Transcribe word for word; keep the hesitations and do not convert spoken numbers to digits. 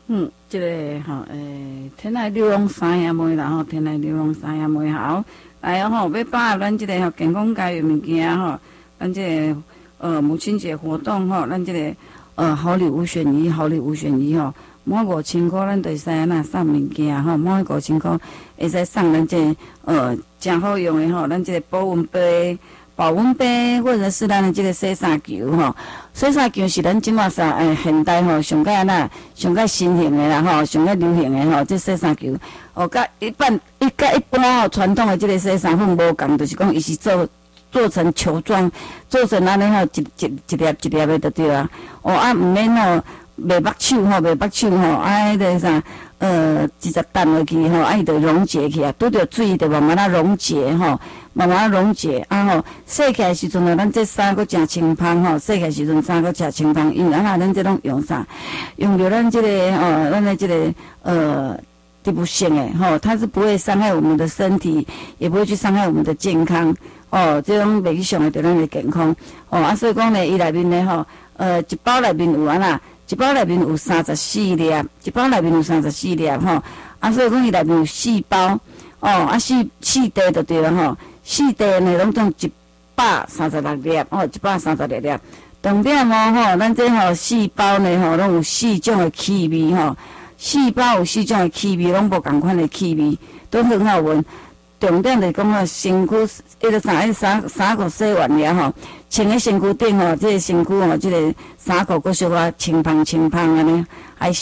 嗯，这个吼，诶，天来流浪三兄妹啦吼，天来流浪三兄妹好，来哦吼，要把握咱这个吼健康教育物件吼，咱这个呃母亲节活动吼，咱这个呃好礼五选一，好礼五选一吼，满五千块咱就会使安那送物件吼，满五千块会使送咱这个、呃真好用的吼，咱这个保温杯。保温杯或者是咱的这个洗衫球吼，洗衫球是咱即马啥诶现代吼上个安那上个新型的啦吼，上个流行的吼，这洗衫球哦，甲一般一甲一般吼传统的这个洗衫粉无共，就是讲伊是做做成球状，做成安尼吼一一一粒一粒的就对啊，哦啊毋免吼袂目手吼，袂目手吼，啊迄个啥呃直接弹落去吼，啊伊就溶解去啊，拄着水就慢慢啊溶解吼。慢慢溶解，啊吼，洗起来时阵啊，咱这衫阁诚清芳吼，洗起来时阵衫阁诚清芳，因为啊那咱这种用啥，用着咱这个哦，咱的这个呃，植物性的吼，它是不会伤害我们的身体，也不会去伤害我们的健康哦，这种袂去伤害到咱的健康哦，啊，所以讲呢，伊内面呢吼，呃，一包内面有啊啦，一包内面有三十四粒，一包内面有三十四粒吼，啊，所以讲伊内面有四包哦，啊四四袋就对了吼。四袋呢，拢总一百三十六粒，哦，一百三十六粒。重点哦，吼，咱这吼四包呢，吼，拢有四种的气味，吼，四包有四种的气味，拢无共款的气味，都很好闻。重点就是讲吼，身躯迄个啥，迄衫衫裤洗完了吼，穿喺身躯顶吼，这个身躯吼，这个衫裤阁小可清芳清芳安尼，还